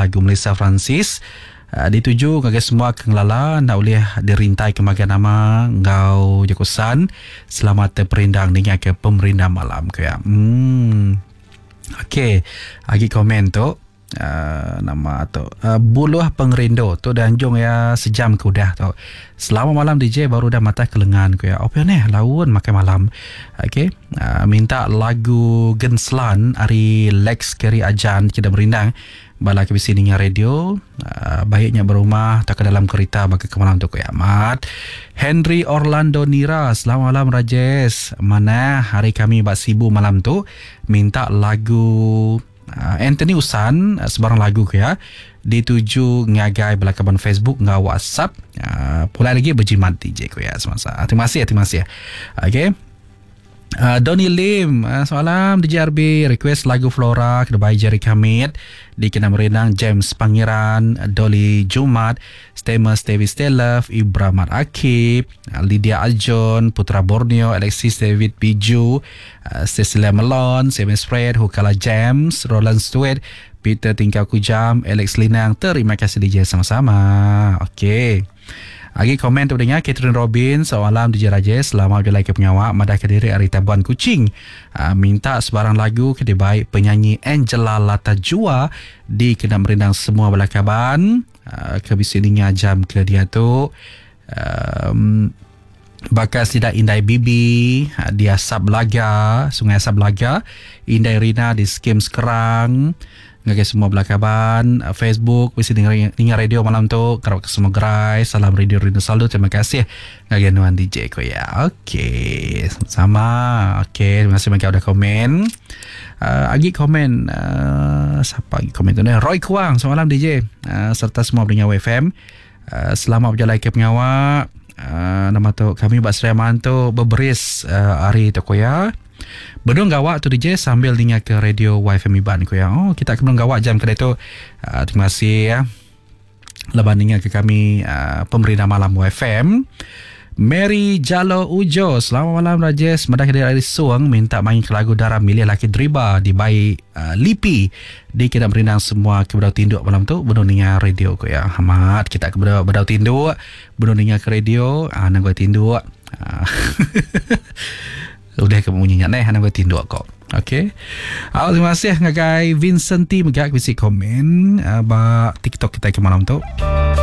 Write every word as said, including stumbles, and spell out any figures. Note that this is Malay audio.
lagu Melissa Francis. Uh, dituju ngagai semua kengelala nak boleh dirintai ke maga nama ngau jakusan selamat terperindang dengan ke pemerintah malam ke ya. Hmm. Okey, agi komen tu Uh, nama tu uh, Buluh Pengerindo tu dan jong ya sejam ke udah tu. Selama malam D J baru dah mata kelengan ku ya. Apa ni lawan makan malam. Okey, uh, minta lagu Genslan Ari Lex Keri Ajan kita berindang bala ke sini radio. Uh, baiknya berumah tak ke dalam kereta bagi ke malam tu ku ya. Mat Henry Orlando Nira, selamat malam Rajesh. Mana hari kami bak sibu malam tu minta lagu Uh, Anthony Usan uh, sebarang lagu ke ya dituju ngagai belakaban Facebook ngah WhatsApp uh, pula lagi berjimat D J ku ya semasa. Terima kasih terima kasih. Okey. Uh, Donny Lim, uh, semalam D J R B request lagu Flora kedebai Jerry Kamid di kena merenang James Pangeran, Dolly Jumat, Stemus David Stelov, Ibrahim Akib, uh, Lydia Ajon, Putra Borneo, Alexis David Biju, uh, Cecilia Melon, Semes Fred, Hukala James, Roland Stewart, Peter Tingkau Kujam, Alex Linang. Terima kasih D J sama-sama. Okey. Lagi komen tu dengar Catherine Robin, semalam D J Rajesh selamat berjaya ke penyawak madah kediri hari Tabuan Kucing. Uh, minta sebarang lagu kedai baik penyanyi Angela Latajua di kena merindang semua belakaban. Uh, kebisininya jam ke dia tu. Um, Bakas tidak Indai Bibi uh, di Asap Belaga, Sungai Asap Belaga, Indai Rina di Skim Sekerang. Ngagai semua belakaban Facebook mesti dengar, dengar radio malam tu kerap ke semua gerai. Salam radio Rindu Saldo. Terima kasih ngagai nuan D J ko ya. Okey, sama. Okey, terima kasih mereka udah komen. Uh, agi komen uh, siapa lagi komen tu ni? Roy Kuang, semalam D J uh, serta semua pendengar W F M. Uh, selamat berjalan ke pengawak. Uh, nama tu kami Bak Seriaman tu berberis uh, hari tu ko ya. Bedung gawak tu D J sambil dengar ke radio Y F M Iban ku ya. Oh, kita akan gawak jam kedai tu. Uh, terima kasih ya. Lepas dengar ke kami uh, pemerintah malam Y F M. Mary Jalo Ujo, selamat malam Rajesh. Madah kedai dari Suang minta main ke lagu Darah Milih Laki Driba di bayi uh, Lipi. Di kita berindang semua ke bedau tinduk malam tu. Bedau dengar radio ku ya. Hamat kita ke bedau, bedau tinduk. Bedau dengar ke radio. Ah, nak buat tinduk. Ah. Udah kemunyinya nih, hana gue tinduk kok. Okey. Oh, terima kasih ngagai Vincent T megak bisi komen uh, ba TikTok kita ke malam tu.